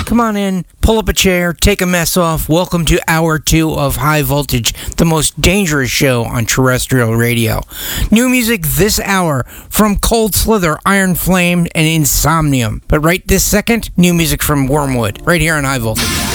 Come on in, pull up a chair, take a mess off. Welcome to Hour 2 of High Voltage, the most dangerous show on terrestrial radio. New music this hour from Cold Slither, Iron Flame, and Insomnium. But right this second, new music from Wormwood, right here on High Voltage.